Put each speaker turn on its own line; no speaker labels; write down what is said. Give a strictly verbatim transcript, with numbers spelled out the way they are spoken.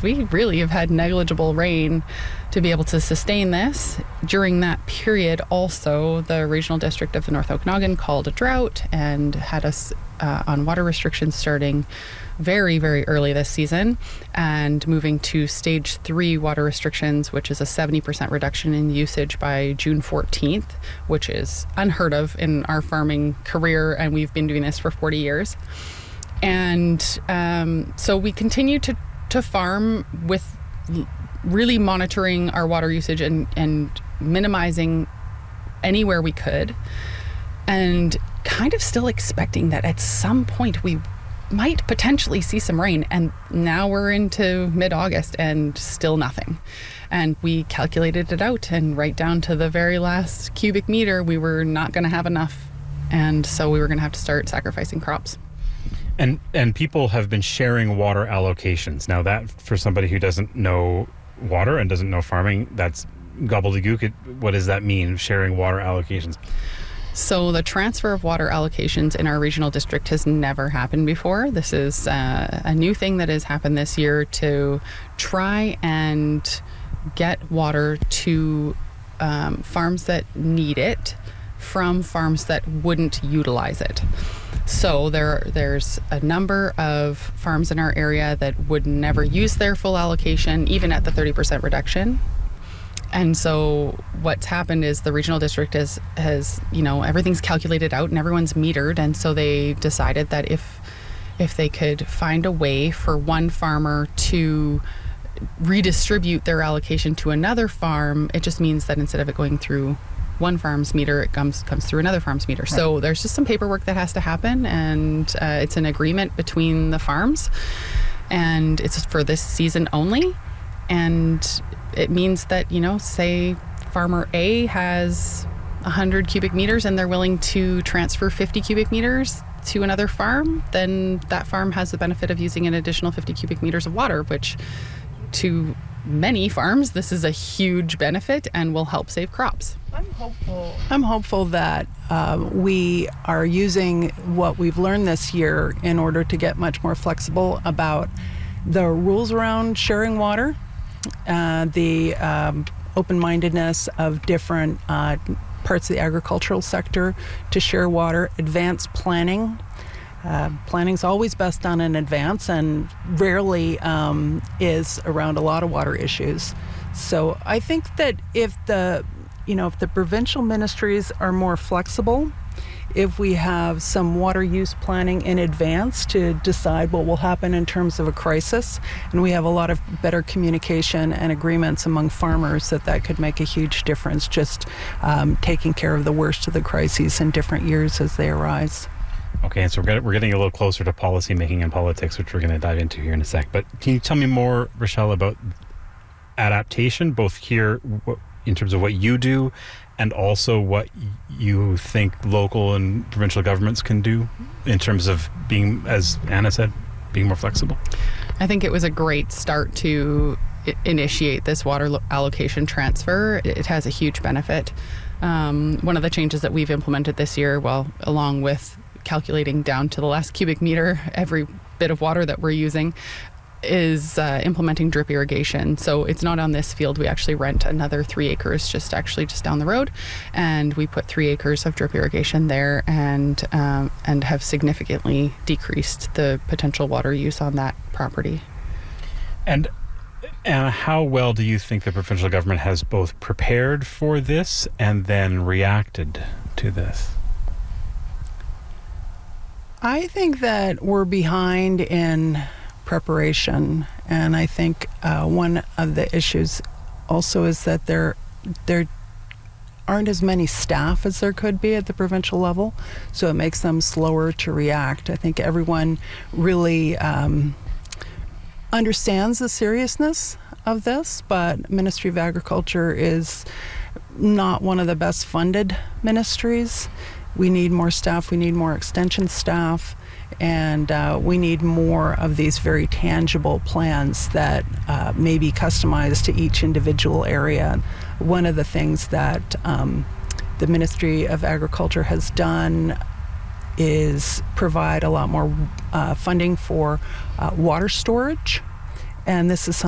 because we really have had negligible rain to be able to sustain this. During that period, also, the Regional District of the North Okanagan called a drought and had us uh, on water restrictions starting very, very early this season, and moving to stage three water restrictions, which is a seventy percent reduction in usage by June fourteenth, which is unheard of in our farming career, and we've been doing this for forty years. And um, so we continue to, to farm with l- really monitoring our water usage and, and minimizing anywhere we could, and kind of still expecting that at some point we might potentially see some rain. And now we're into mid-August and still nothing. And we calculated it out, and right down to the very last cubic meter, we were not going to have enough. And so we were going to have to start sacrificing crops.
And and people have been sharing water allocations. Now that, for somebody who doesn't know water and doesn't know farming, that's gobbledygook. It, what does that mean, sharing water allocations?
So the transfer of water allocations in our regional district has never happened before. This is uh, a new thing that has happened this year to try and get water to um, farms that need it from farms that wouldn't utilize it. So there, there's a number of farms in our area that would never use their full allocation, even at the thirty percent reduction. And so what's happened is the regional district has, has, you know, everything's calculated out and everyone's metered. And so they decided that if, if they could find a way for one farmer to redistribute their allocation to another farm, it just means that instead of it going through one farm's meter, it comes comes through another farm's meter. Right. So there's just some paperwork that has to happen, and uh, it's an agreement between the farms, and it's for this season only. And it means that, you know, say farmer A has one hundred cubic meters and they're willing to transfer fifty cubic meters to another farm, then that farm has the benefit of using an additional fifty cubic meters of water, which to many farms, this is a huge benefit and will help save crops.
I'm hopeful. I'm hopeful that uh, we are using what we've learned this year in order to get much more flexible about the rules around sharing water, uh, the um, open-mindedness of different uh, parts of the agricultural sector to share water, advanced planning. Uh, planning's always best done in advance and rarely um, is around a lot of water issues. So I think that if the, you know, if the provincial ministries are more flexible, if we have some water use planning in advance to decide what will happen in terms of a crisis, and we have a lot of better communication and agreements among farmers, that that could make a huge difference, just um, taking care of the worst of the crises in different years as they arise.
Okay, and so we're getting, we're getting a little closer to policy making and politics, which we're going to dive into here in a sec. But can you tell me more, Rochelle, about adaptation, both here in terms of what you do and also what you think local and provincial governments can do in terms of being, as Anna said, being more flexible?
I think it was a great start to I- initiate this water lo- allocation transfer. It has a huge benefit. Um, one of the changes that we've implemented this year, well, along with calculating down to the last cubic meter every bit of water that we're using, is uh, implementing drip irrigation. So it's not on this field. We actually rent another three acres just actually just down the road, and we put three acres of drip irrigation there, and um, and have significantly decreased the potential water use on that property.
And And how well do you think the provincial government has both prepared for this and then reacted to this?
I think that we're behind in preparation, and I think uh, one of the issues also is that there there aren't as many staff as there could be at the provincial level, so it makes them slower to react. I think everyone really um, understands the seriousness of this, but Ministry of Agriculture is not one of the best funded ministries. We need more staff, we need more extension staff, and uh, we need more of these very tangible plans that uh, may be customized to each individual area. One of the things that um, the Ministry of Agriculture has done is provide a lot more uh, funding for uh, water storage, and this is something